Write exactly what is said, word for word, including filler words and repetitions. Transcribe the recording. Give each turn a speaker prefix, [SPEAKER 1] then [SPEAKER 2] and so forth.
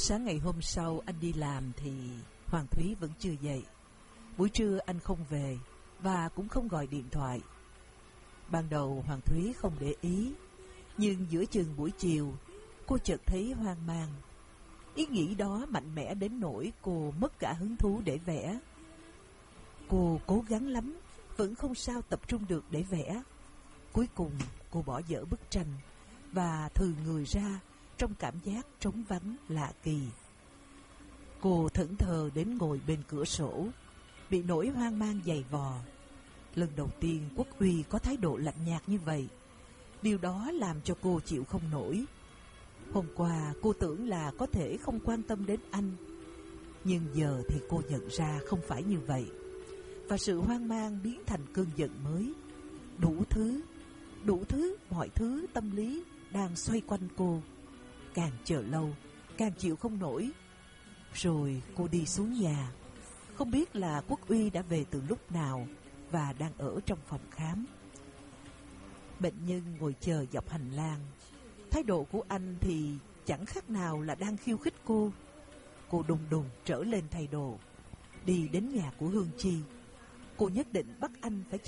[SPEAKER 1] Sáng ngày hôm sau anh đi làm thì Hoàng Thúy vẫn chưa dậy. Buổi trưa anh không về và cũng không gọi điện thoại. Ban đầu Hoàng Thúy không để ý, nhưng giữa chừng buổi chiều cô chợt thấy hoang mang. Ý nghĩ đó mạnh mẽ đến nỗi cô mất cả hứng thú để vẽ. Cô cố gắng lắm, vẫn không sao tập trung được để vẽ. Cuối cùng cô bỏ dở bức tranh và thừ người ra trong cảm giác trống vắng lạ kỳ. Cô thẫn thờ đến ngồi bên cửa sổ, bị nỗi hoang mang dày vò. Lần đầu tiên Quốc Uy có thái độ lạnh nhạt như vậy. Điều đó làm cho cô chịu không nổi. Hôm qua cô tưởng là có thể không quan tâm đến anh, nhưng giờ thì cô nhận ra không phải như vậy. Và sự hoang mang biến thành cơn giận mới. Đủ thứ, đủ thứ, mọi thứ tâm lý đang xoay quanh cô. Càng chờ lâu, càng chịu không nổi. Rồi cô đi xuống nhà. Không biết là Quốc Uy đã về từ lúc nào và đang ở trong phòng khám. Bệnh nhân ngồi chờ dọc hành lang. Thái độ của anh thì chẳng khác nào là đang khiêu khích cô. Cô đùng đùng trở lên thay đồ, đi đến nhà của Hương Chi. Cô nhất định bắt anh phải